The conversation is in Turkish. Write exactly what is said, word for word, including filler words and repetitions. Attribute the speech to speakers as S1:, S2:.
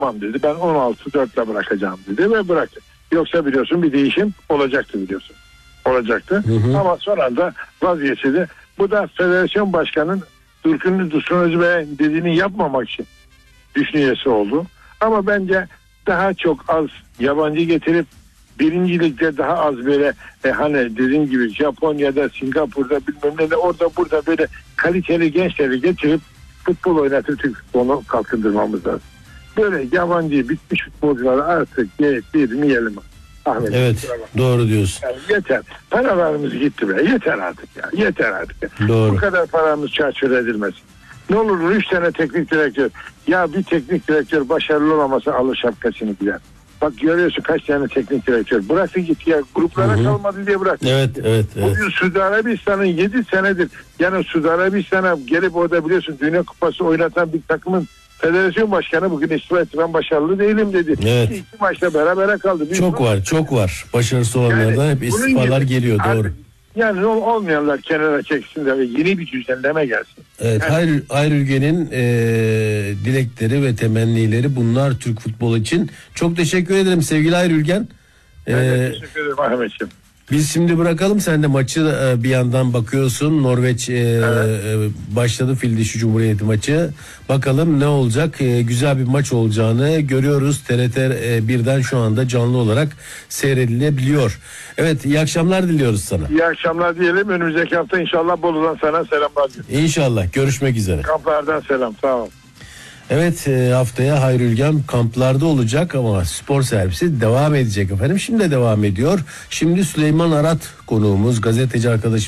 S1: yapmam dedi. Ben on altı dörtle bırakacağım dedi ve bıraktı. Yoksa biliyorsun bir değişim olacaktı biliyorsun. Olacaktı. Hı hı. Ama son anda vazgeçildi. Bu da federasyon başkanının Dursun Dursun Özbey'in dediğini yapmamak için düşüncesi oldu. Ama bence daha çok az yabancı getirip birinci ligde daha az böyle e, hani dediğim gibi Japonya'da, Singapur'da bilmem ne de orada burada böyle kaliteli gençleri getirip futbol oynatıp Türk futbolunu kalkındırmamız lazım. Böyle yabancı bitmiş futbolcuları artık getirmeyelim. Ahmet,
S2: evet, doğru diyorsun.
S1: Yani yeter. Paralarımız gitti be. Yeter artık ya. Yeter artık. Ya.
S2: Doğru.
S1: Bu kadar paramız çarçur edilmesin. Ne olur üç tane teknik direktör. Ya bir teknik direktör başarılı olamasa alır şapkasını gider. Bak görüyorsun kaç tane teknik direktör. Bıraktı gitti ya. Gruplara Hı-hı. kalmadı diye bıraktı.
S2: Evet, evet, evet.
S1: Bugün Suudi Arabistan'ın yedi senedir yani Suudi Arabistan'a gelip orada biliyorsun Dünya Kupası oynatan bir takımın federasyon başkanı bugün istifa etti. Ben başarılı değilim dedi.
S2: Evet.
S1: İki maçta berabere kaldı. Bir
S2: çok var, çok var. Başarısız olanlardan yani, hep istifalar geliyor. Doğru.
S1: Artık, yani olmayanlar kenara çeksin de yeni bir düzenleme gelsin.
S2: Evet,
S1: yani,
S2: Hayr, Hayr Ülgen'in e, dilekleri ve temennileri bunlar Türk futbolu için. Çok teşekkür ederim sevgili Hayr Ülgen.
S1: Ben ee, teşekkür ederim Ahmetciğim.
S2: Biz şimdi bırakalım, sen de maçı e, bir yandan bakıyorsun. Norveç e,
S1: evet.
S2: e, başladı Fil Dişi Cumhuriyeti maçı. Bakalım ne olacak? E, güzel bir maç olacağını görüyoruz. T R T e, birden şu anda canlı olarak seyredilebiliyor. Evet, iyi akşamlar diliyoruz sana.
S1: İyi akşamlar diyelim. Önümüzdeki hafta inşallah Bolu'dan sana selamlar.
S2: İnşallah. Görüşmek üzere.
S1: Kamplardan selam. Sağ ol.
S2: Evet, haftaya Hayr Ülgen kamplarda olacak ama spor servisi devam edecek efendim. Şimdi de devam ediyor. Şimdi Süleyman Arat konuğumuz, gazeteci arkadaşım.